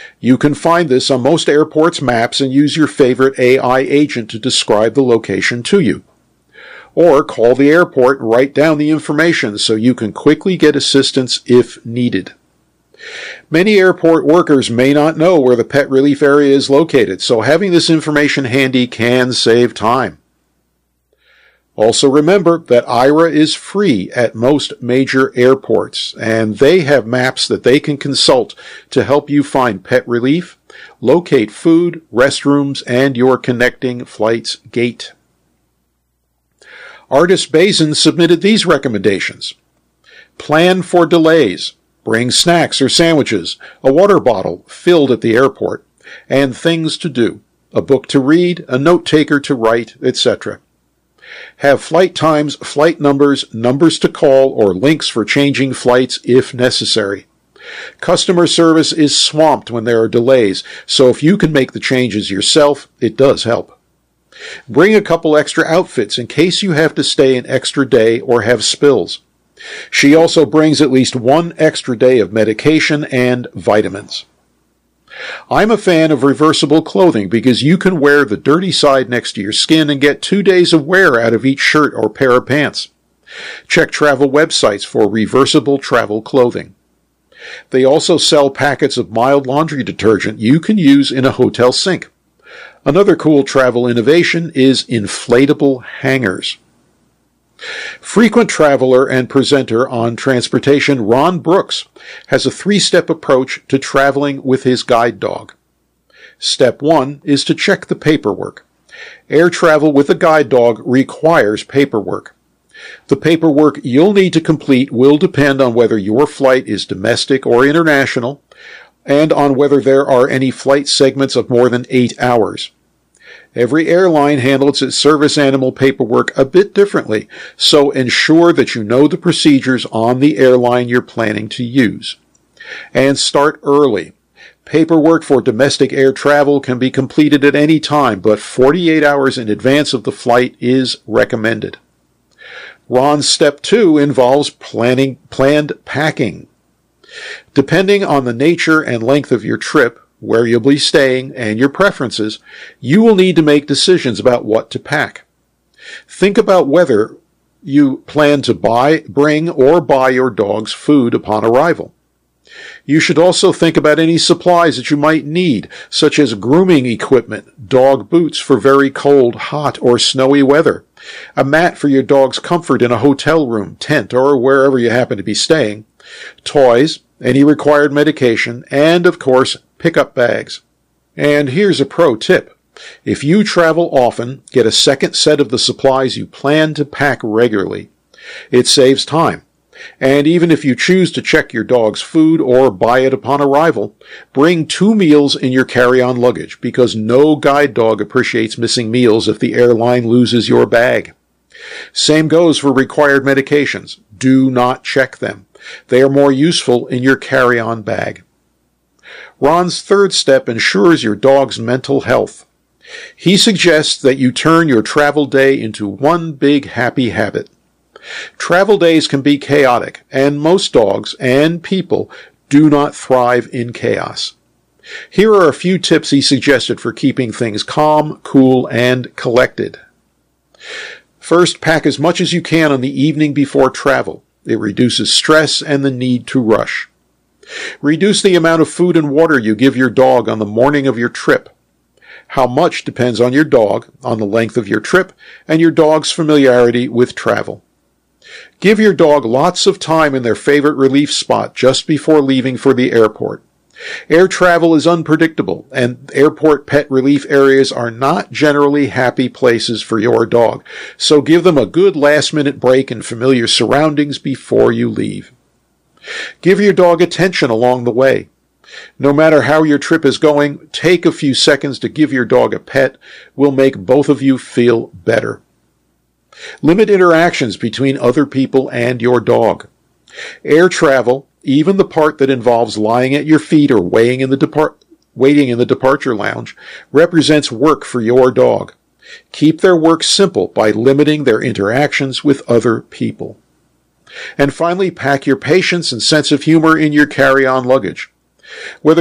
You can find this on most airports' maps and use your favorite AI agent to describe the location to you. Or call the airport and write down the information so you can quickly get assistance if needed. Many airport workers may not know where the pet relief area is located, so having this information handy can save time. Also remember that Aira is free at most major airports, and they have maps that they can consult to help you find pet relief, locate food, restrooms, and your connecting flight's gate. Artist Bazin submitted these recommendations. Plan for delays. Bring snacks or sandwiches, a water bottle filled at the airport, and things to do, a book to read, a note taker to write, etc. Have flight times, flight numbers, numbers to call, or links for changing flights if necessary. Customer service is swamped when there are delays, so if you can make the changes yourself, it does help. Bring a couple extra outfits in case you have to stay an extra day or have spills. She also brings at least one extra day of medication and vitamins. I'm a fan of reversible clothing because you can wear the dirty side next to your skin and get 2 days of wear out of each shirt or pair of pants. Check travel websites for reversible travel clothing. They also sell packets of mild laundry detergent you can use in a hotel sink. Another cool travel innovation is inflatable hangers. Frequent traveler and presenter on transportation Ron Brooks has a 3-step approach to traveling with his guide dog. Step 1 is to check the paperwork. Air travel with a guide dog requires paperwork. The paperwork you'll need to complete will depend on whether your flight is domestic or international, and on whether there are any flight segments of more than 8 hours. Every airline handles its service animal paperwork a bit differently, so ensure that you know the procedures on the airline you're planning to use. And start early. Paperwork for domestic air travel can be completed at any time, but 48 hours in advance of the flight is recommended. Ron's Step 2 involves planned packing. Depending on the nature and length of your trip, where you'll be staying, and your preferences, you will need to make decisions about what to pack. Think about whether you plan to bring or buy your dog's food upon arrival. You should also think about any supplies that you might need, such as grooming equipment, dog boots for very cold, hot, or snowy weather, a mat for your dog's comfort in a hotel room, tent, or wherever you happen to be staying, toys, any required medication, and, of course, pickup bags. And here's a pro tip. If you travel often, get a second set of the supplies you plan to pack regularly. It saves time. And even if you choose to check your dog's food or buy it upon arrival, bring 2 meals in your carry-on luggage, because no guide dog appreciates missing meals if the airline loses your bag. Same goes for required medications. Do not check them. They are more useful in your carry-on bag. Ron's 3rd step ensures your dog's mental health. He suggests that you turn your travel day into one big happy habit. Travel days can be chaotic, and most dogs and people do not thrive in chaos. Here are a few tips he suggested for keeping things calm, cool, and collected. First, pack as much as you can on the evening before travel. It reduces stress and the need to rush. Reduce the amount of food and water you give your dog on the morning of your trip. How much depends on your dog, on the length of your trip, and your dog's familiarity with travel. Give your dog lots of time in their favorite relief spot just before leaving for the airport. Air travel is unpredictable, and airport pet relief areas are not generally happy places for your dog, so give them a good last-minute break in familiar surroundings before you leave. Give your dog attention along the way. No matter how your trip is going, take a few seconds to give your dog a pet will make both of you feel better. Limit interactions between other people and your dog. Air travel, even the part that involves lying at your feet or waiting in the departure lounge, represents work for your dog. Keep their work simple by limiting their interactions with other people. And finally, pack your patience and sense of humor in your carry-on luggage. Whether